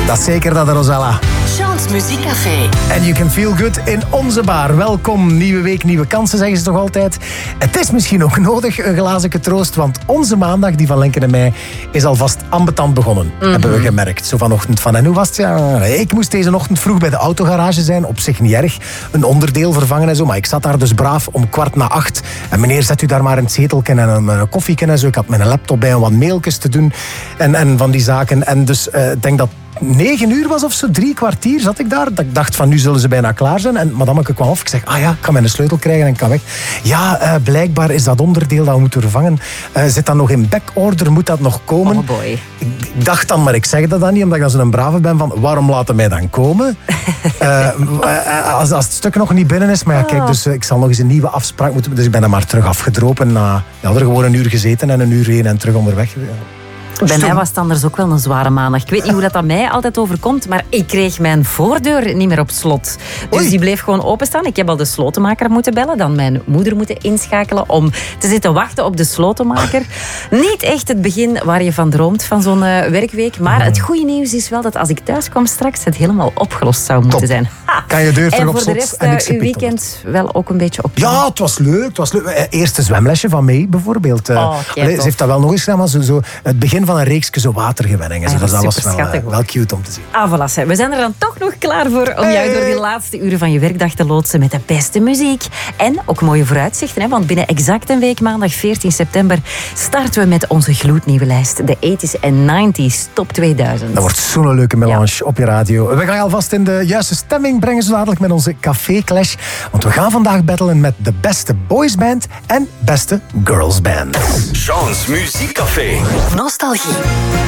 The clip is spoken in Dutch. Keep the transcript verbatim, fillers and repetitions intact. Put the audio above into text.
Dat is zeker dat, Rosella. Chance Muziekcafé. And you can feel good in onze bar. Welkom, nieuwe week, nieuwe kansen, zeggen ze toch altijd. Het is misschien ook nodig, een glazige troost, want onze maandag, die van Lenken en mij, is alvast ambetant begonnen. Mm-hmm. Hebben we gemerkt. Zo vanochtend van, en hoe was het? Ja, ik moest deze ochtend vroeg bij de autogarage zijn, op zich niet erg. Een onderdeel vervangen en zo, maar ik zat daar dus braaf om kwart na acht. En meneer, zet u daar maar een zetelken en een, een koffieken en zo. Ik had mijn laptop bij om wat mailtjes te doen en, en van die zaken. En dus ik uh, denk dat negen uur was of zo, drie kwartier zat ik daar. Dat ik dacht van, nu zullen ze bijna klaar zijn. En madameke kwam af. Ik zeg, ah ja, ik kan mijn sleutel krijgen en ik kan weg. Ja, uh, blijkbaar is dat onderdeel dat we moeten vervangen. Uh, zit dat nog in backorder? Moet dat nog komen? Oh boy. Ik, ik dacht dan, maar ik zeg dat dan niet, omdat ik dan zo'n brave ben van, waarom laten mij dan komen? uh, als, als het stuk nog niet binnen is. Maar ja, kijk, dus uh, ik zal nog eens een nieuwe afspraak moeten. Dus ik ben dan maar terug afgedropen. Na, ja, er gewoon een uur gezeten en een uur heen en terug onderweg. Ja. Bij mij was het anders ook wel een zware maandag. Ik weet niet hoe dat aan mij altijd overkomt, maar ik kreeg mijn voordeur niet meer op slot. Dus Oei. Die bleef gewoon openstaan. Ik heb al de slotenmaker moeten bellen, dan mijn moeder moeten inschakelen om te zitten wachten op de slotenmaker. Niet echt het begin waar je van droomt van zo'n uh, werkweek. Maar het goede nieuws is wel dat als ik thuis kwam straks het helemaal opgelost zou moeten Top. zijn. Ha. Kan je deur terug op slot? En voor de rest, uh, uw weekend wel ook een beetje op. Ja, het was leuk. Het was leuk. Eerste zwemlesje van mij bijvoorbeeld. Oh, Allee, ze heeft dat wel nog eens gedaan, maar zo, zo, het begin van een reeksje zo watergewenningen. Ah, dus dat was wel, uh, wel cute om te zien. Ah, voilà. We zijn er dan toch nog klaar voor om jou door die laatste uren van je werkdag te loodsen met de beste muziek. En ook mooie vooruitzichten, hè? Want binnen exact een week, maandag veertien september, starten we met onze gloednieuwe lijst. De eighties en nineties Top tweeduizend. Dat wordt zo'n leuke melange ja. op je radio. We gaan je alvast in de juiste stemming brengen zo dadelijk met onze Café Clash. Want we gaan vandaag battelen met de beste boysband en beste girlsband. Chance Muziekcafé. Nostalgie.